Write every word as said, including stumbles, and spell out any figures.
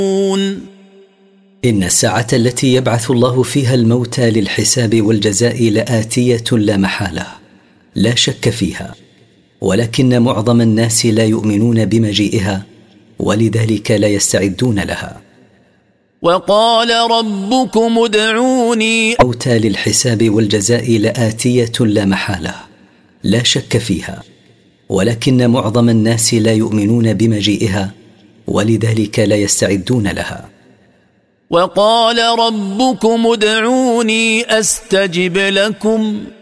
إن الساعة التي يبعث الله فيها الموتى للحساب والجزاء لآتية لا محالة، لا شك فيها، ولكن معظم الناس لا يؤمنون بمجيئها، ولذلك لا يستعدون لها. وقال ربكم ادعوني. الموتى للحساب والجزاء لآتية لا محالة، لا شك فيها، ولكن معظم الناس لا يؤمنون بمجيئها، ولذلك لا يستعدون لها. وقال ربكم ادعوني أستجب لكم.